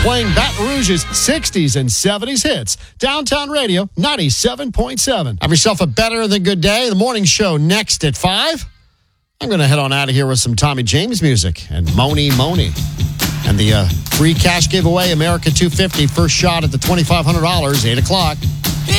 playing Baton Rouge's 60s and 70s hits. Downtown Radio 97.7. Have yourself a better than good day. The morning show next at 5. I'm going to head on out of here with some Tommy James music and Moni Moni. And the free cash giveaway, America 250, first shot at the $2,500, 8 o'clock.